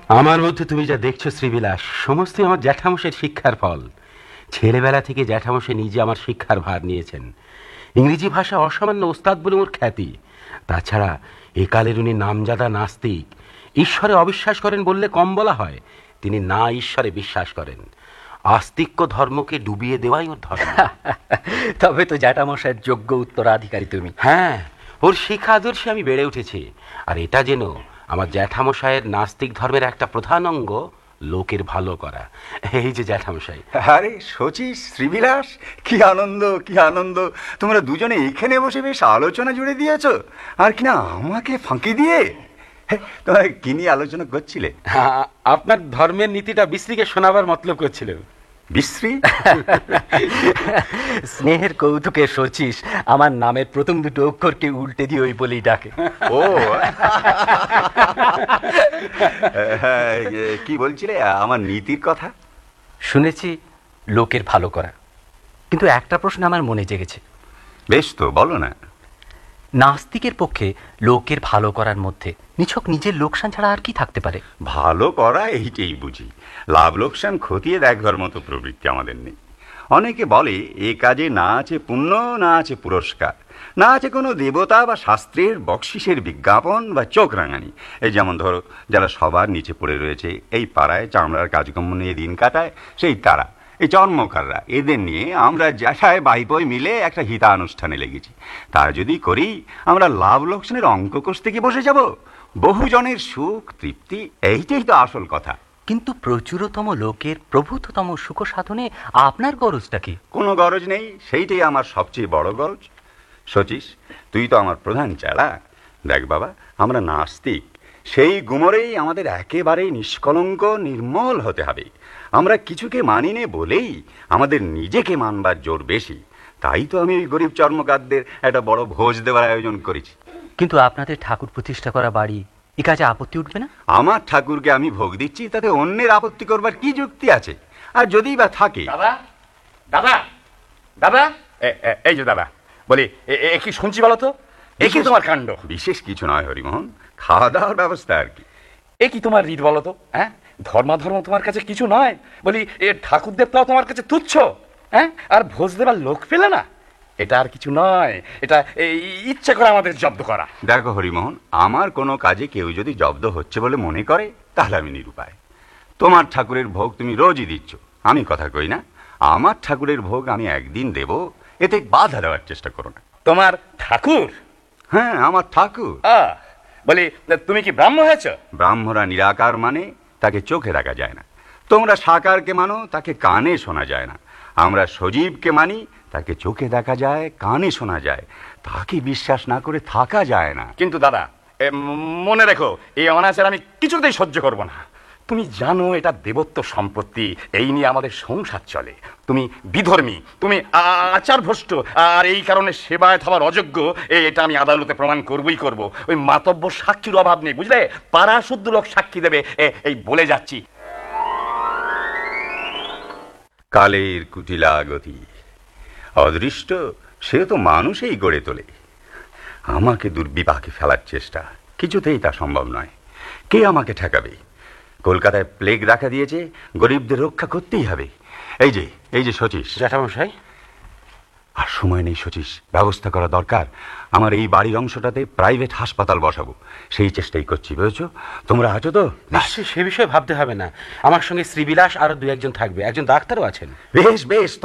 আমার মধ্যে তুমি যা দেখছো শ্রীবিলাস, সমস্তই আমার জ্যাঠামশাইয়ের শিক্ষার ফল। ছেলেবেলা থেকে জ্যাঠামশাই নিজে আমার শিক্ষার ভার নিয়েছেন। ইংরেজি ভাষা অসামান্য ওস্তাদ বলে ওর খ্যাতি। তাছাড়া একালের উনি নামজাদা নাস্তিক। ঈশ্বরে অবিশ্বাস করেন বললে কম বলা হয়। তিনি না ঈশ্বরে বিশ্বাস করেন। আস্তিক্য ধর্মকে ডুবিয়ে দেওয়াই ওর ধর্ম। তবে তো জ্যাঠামশাইয়ের যোগ্য উত্তরাধিকারী তুমি। হ্যাঁ, ওর শিক্ষা আদর্শে আমি বেড়ে উঠেছি। আর এটা যেন আমার জ্যাঠামশাইয়ের নাস্তিক ধর্মের একটা প্রধান অঙ্গ, লোকের ভালো করা। এই যে জ্যাঠামশাই। আরে শচীশ, শ্রীবিলাস, কি আনন্দ, কি আনন্দ! তোমরা দুজনে এখানে বসে বেশ আলোচনা জুড়ে দিয়েছ, আর কিনা আমাকে ফাঁকি দিয়ে। তোমরা কি নিয়ে আলোচনা করছিলে? আপনার ধর্মের নীতিটা বিশ্রীকে শোনাবার মতলব করছিল। বিশ্রী? স্নেহের কৌতুকে শচীশ আমার নামের প্রথম দুটো অক্ষরকে উল্টে দিয়ে ওই বলেই ডাকে। ও কি বলছিলে আমার নীতির কথা? শুনেছি লোকের ভালো করা, কিন্তু একটা প্রশ্ন আমার মনে জেগেছে। বেশ, তো বলো না। নাস্তিকের পক্ষে লোকের ভালো করার মধ্যে নিছক নিজের লোকসান ছাড়া আর কি থাকতে পারে? ভালো করা এইটাই বুঝি। লাভ লোকসান খতিয়ে দেখবার মতো প্রবৃত্তি আমাদের নেই। অনেকে বলে এ কাজে না আছে পুণ্য, না আছে পুরস্কার, না আছে কোনো দেবতা বা শাস্ত্রের বকশিসের বিজ্ঞাপন বা চোখ রাঙানি। এই যেমন ধরো, যারা সবার নিচে পড়ে রয়েছে, এই পাড়ায় চামড়ার কাজকর্ম নিয়ে দিন কাটায়, সেই তারা, এই চর্মকাররা, এদের নিয়ে আমরা জ্যাঠায় বাইপই মিলে একটা হিতানুষ্ঠানে লেগেছি। তা যদি করি, আমরা লাভ লোকসানের অঙ্ক কষতে কি বসে যাব? বহুজনের সুখ তৃপ্তি, এইটাই তো আসল কথা। কিন্তু প্রচুরতম লোকের প্রভূততম সুখ সাধনে আপনার গরজটা কি? কোনো গরজ নেই, সেইটাই আমার সবচেয়ে বড় গরজ। শচীশ, তুই তো আমার প্রধান চালা। দেখ বাবা, আমরা নাস্তিক, সেই গুমরেই আমাদের একেবারেই নিষ্কলঙ্ক নির্মল হতে হবে। আমরা কিছুকে মানি নে বলেই আমাদের নিজেকে মানবার জোর বেশি। তাই তো আমি ওই গরিব চর্মকারদের একটা বড় ভোজ দেওয়ার আয়োজন করেছি। কিন্তু আপনাদের ঠাকুর প্রতিষ্ঠা করা বাড়ি, এ কাজে আপত্তি উঠবে না? আমার ঠাকুরকে আমি ভোগ দিচ্ছি, তাতে অন্যের আপত্তি করবার কি যুক্তি আছে? আর যদিই বা থাকে। দাদা, দাদা, দাদা, এই যে দাদা, বলি এ কি শুনছি বলো তো? এ কি তোমার কাণ্ড? বিশেষ কিছু নয় হরিমোহন, খাওয়া দাওয়ার ব্যবস্থা আর কি। এ কি তোমার রীত বলো তো? হ্যাঁ, ধর্মাধর্ম তোমার কাছে কিছু নয়? বলি এ ঠাকুর দেবতাও তোমার কাছে তুচ্ছ? হ্যাঁ, আর ভোজ দেবার লোক পেলে না? এটা আর কিছু নয়, এটা ইচ্ছে করে আমাদের জব্দ করা। দেখো হরিমোহন, আমার কোনো কাজে কেউ যদি জব্দ হচ্ছে বলে মনে করে, তাহলে আমি নিরুপায়। তোমার ঠাকুরের ভোগ তুমি রোজই দিচ্ছ, আমি কথা কই না। আমার ঠাকুরের ভোগ আমি একদিন দেব, এতে বাধা দেওয়ার চেষ্টা করো না। তোমার ঠাকুর? হ্যাঁ, আমার ঠাকুর। বলি তুমি কি ব্রাহ্ম হয়েছ? ব্রাহ্মরা নিরাকার মানে তাকে চোখে দেখা যায় না। তোমরা সাকারকে মানো, তাকে কানে শোনা যায় না। আমরা সজীবকে মানি, তাকে চোখে দেখা যায়, কানে শোনা যায়। তাকে বিশ্বাস না করে থাকা যায় না। কিন্তু দাদা, মনে রেখো, এই অনাচার আমি কিছুতেই সহ্য করব না। তুমি জানো এটা দেবত্ব সম্পত্তি, এই নিয়ে আমাদের সংসার চলে। তুমি বিধর্মী, তুমি আচার ভ্রষ্ট, আর এই কারণে সেবায় থাকার অযোগ্য, এটা আমি আদালতে প্রমাণ করবই করব। ওই মাতব্য সাক্ষীর অভাব নেই, বুঝলে? পাড়া শুদ্ধ লোক সাক্ষী দেবে, এই বলে যাচ্ছি। কালের কুটিলা গতি, অদৃষ্ট সে তো মানুষই গড়ে তোলে। আমাকে দুর্বিপাকে ফেলার চেষ্টা, কিছুতেই তা সম্ভব নয়। কে আমাকে ঠেকাবে? কলকাতায় প্লেগ দেখা দিয়েছে, গরিবদের রক্ষা করতেই হবে। এই যে শচীশ। জ্যাঠামশাই, আর সময় নেই শচীশ, ব্যবস্থা করা দরকার। আমার এই বাড়ির অংশটাতে প্রাইভেট হাসপাতাল বসাবো, সেই চেষ্টাই করছি, বুঝেছো? তোমরা আছো তো? নিশ্চয়ই সে বিষয়ে ভাবতে হবে না। আমার সঙ্গে শ্রীবিলাস আরো দু একজন থাকবে, একজন ডাক্তারও আছেন। বেশ বেশ।